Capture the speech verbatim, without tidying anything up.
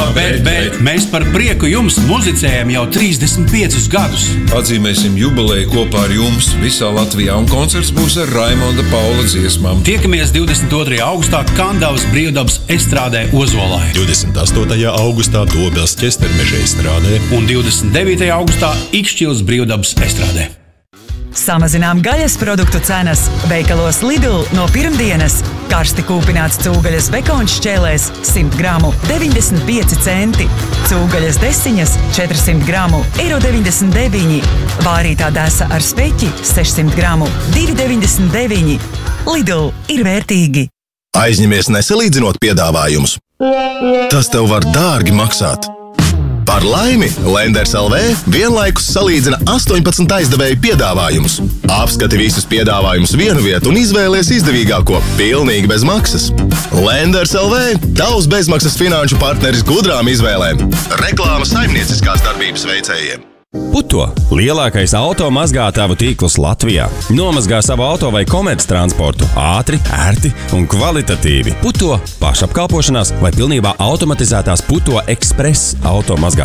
bet, bet mēs par prieku jums muzicējam jau trīsdesmit piecus gadus. Atzīmēsim jubileju kopā ar jums visā Latvijā, un koncerts būs ar Raimonda Paula dziesmām. Tiekamies divdesmit otrajā augustā Kandavas brīvdabas estrādē Ozolā. divdesmit astotajā augustā Dobels ķestermeža estrādē. Un divdesmit devītajā augustā Ikšķils brīvdabas estrādē. Samazinām gaļas produktu cenas. Veikalos Lidl no pirmdienas. Karsti kūpināts cūgaļas bekons šķēlēs simt gramu deviņdesmit pieci centi. Cūgaļas desiņas četrsimt gramu eiro deviņdesmit deviņi. Vārītā desa ar speķi sešsimt gramu divi deviņdesmit deviņi. Lidl ir vērtīgi. Aizņemies nesalīdzinot piedāvājumus. Tas tev var dārgi maksāt. Par laimi, Lenders L V vienlaikus salīdzina astoņpadsmit aizdevēju piedāvājumus. Apskati visus piedāvājumus vienu vietu un izvēlies izdevīgāko, pilnīgi bez maksas. Lenders L V – tavs bezmaksas finanšu partneris gudrām izvēlēm. Reklāma saimnieciskās darbības veicējiem. Puto – lielākais auto mazgātāvu tīkls Latvijā. Nomazgā savu auto vai komerctransportu ātri, ērti un kvalitatīvi. Puto – pašapkalpošanās vai pilnībā automatizētās Puto Express auto mazgātājs.